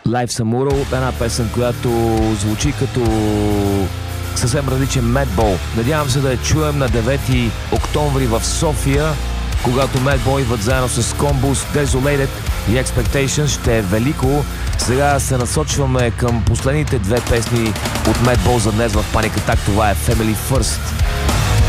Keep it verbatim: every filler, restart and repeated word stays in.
Life's a Mural, една песен, която звучи като съвсем различен Madball. Надявам се да я чуем на девети октомври в София, когато Madball идват заедно с Combus, Desolated и Expectations. Ще е велико. Сега се насочваме към последните две песни от Madball за днес в Panic Attack. Това е Family First.